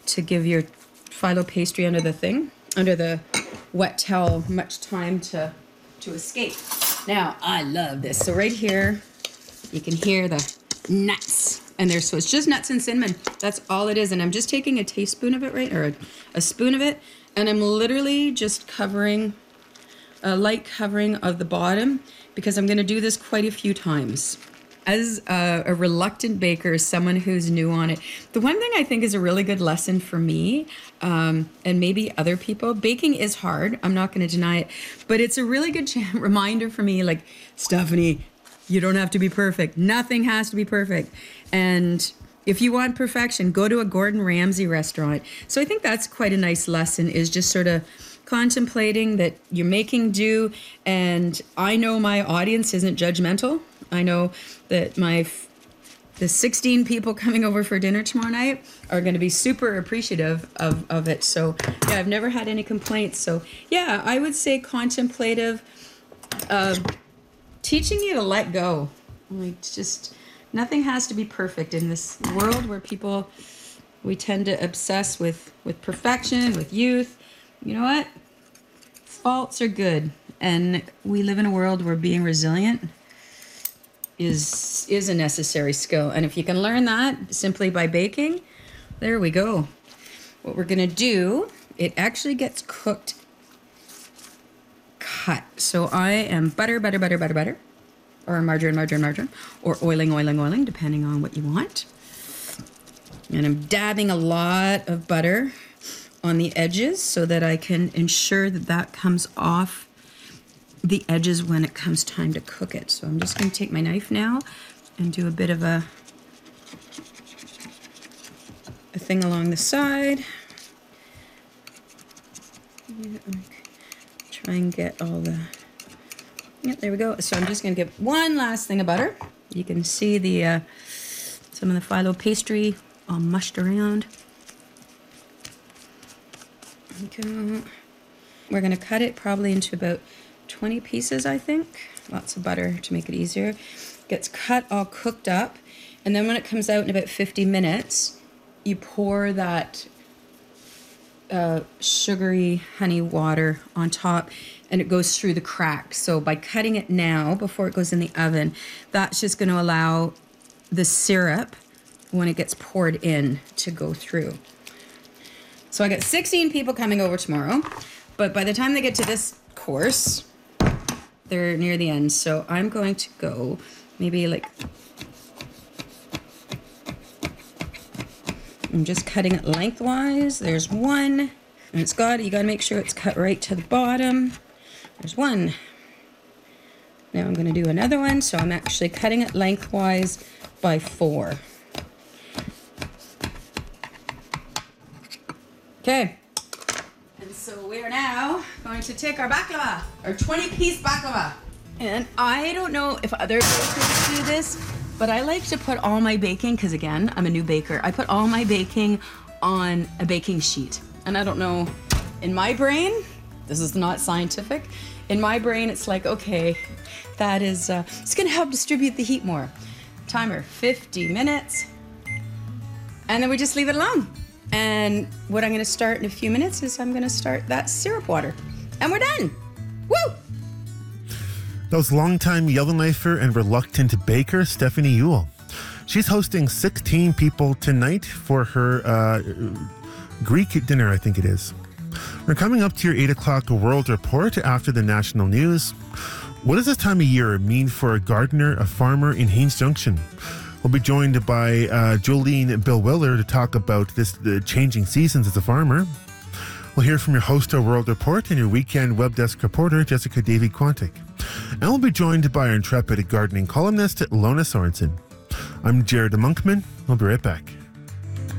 to give your phyllo pastry under the wet towel, much time to escape. Now, I love this. So right here, you can hear the nuts. And so it's just nuts and cinnamon. That's all it is. And I'm just taking a teaspoon of it, right? Or a spoon of it. And I'm literally just covering, a light covering of the bottom, because I'm going to do this quite a few times. As a reluctant baker, someone who's new on it, the one thing I think is a really good lesson for me, and maybe other people, baking is hard. I'm not going to deny it. But it's a really good reminder for me, like, Stephanie, you don't have to be perfect. Nothing has to be perfect. And if you want perfection, go to a Gordon Ramsay restaurant. So I think that's quite a nice lesson, is just sort of contemplating that you're making do. And I know my audience isn't judgmental. I know that the 16 people coming over for dinner tomorrow night are going to be super appreciative of it. So yeah, I've never had any complaints. So yeah, I would say contemplative, teaching you to let go. Like, just nothing has to be perfect in this world where we tend to obsess with perfection, with youth. You know what? Faults are good. And we live in a world where being resilient is a necessary skill. And if you can learn that simply by baking, there we go. What we're going to do, it actually gets cut. So I am butter, or margarine, or oiling, depending on what you want. And I'm dabbing a lot of butter on the edges so that I can ensure that comes off the edges when it comes time to cook it. So I'm just going to take my knife now and do a bit of a thing along the side. Try and get all the... Yep, there we go. So I'm just going to give one last thing of butter. You can see the some of the phyllo pastry all mushed around. Okay. We're going to cut it probably into about 20 pieces, I think. Lots of butter to make it easier. Gets cut all cooked up. And then when it comes out in about 50 minutes, you pour that sugary honey water on top, and it goes through the cracks. So by cutting it now before it goes in the oven, that's just going to allow the syrup, when it gets poured in, to go through. So I got 16 people coming over tomorrow, but by the time they get to this course, they're near the end. So I'm going to go maybe like... I'm just cutting it lengthwise. There's one. And you gotta make sure it's cut right to the bottom. There's one. Now I'm gonna do another one. So I'm actually cutting it lengthwise by 4. Okay. And so we are now going to take our baklava, our 20-piece baklava. And I don't know if other bakers do this, but I like to put all my baking, because again, I'm a new baker, I put all my baking on a baking sheet. And I don't know, in my brain, this is not scientific, in my brain it's like, okay, that is, it's gonna help distribute the heat more. Timer, 50 minutes, and then we just leave it alone. And what I'm gonna start in a few minutes is I'm gonna start that syrup water. And we're done, woo! That was longtime Yellowknifer and reluctant baker Stephanie Ewell. She's hosting 16 people tonight for her Greek dinner, I think it is. We're coming up to your 8 o'clock World Report after the national news. What does this time of year mean for a gardener, a farmer in Haines Junction? We'll be joined by Jolene Bill-Willer to talk about the changing seasons as a farmer. We'll hear from your host of World Report and your weekend web desk reporter, Jessica Davy-Quantic. And we'll be joined by our intrepid gardening columnist, Lona Sorensen. I'm Jared Monkman. We'll be right back.